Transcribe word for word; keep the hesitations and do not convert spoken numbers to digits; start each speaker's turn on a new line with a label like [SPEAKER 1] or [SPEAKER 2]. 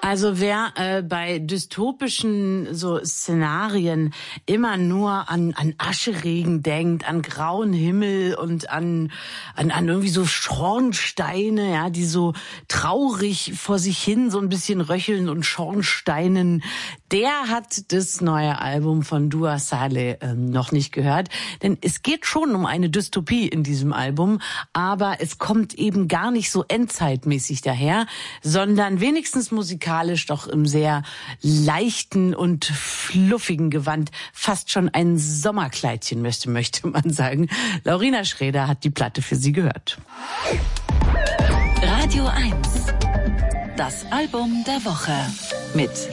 [SPEAKER 1] Also wer äh, bei dystopischen so Szenarien immer nur an an Ascheregen denkt, an grauen Himmel und an an an irgendwie so Schornsteine, ja, die so traurig vor sich hin so ein bisschen röcheln und Schornsteinen, der hat das neue Album von Dua Saleh äh, noch nicht gehört, denn es geht schon um eine Dystopie in diesem Album, aber es kommt eben gar nicht so endzeitmäßig daher, sondern wenigstens musikalisch doch im sehr leichten und fluffigen Gewand, fast schon ein Sommerkleidchen, möchte, möchte man sagen. Laurina Schräder hat die Platte für Sie gehört.
[SPEAKER 2] Radio eins. Das Album der Woche mit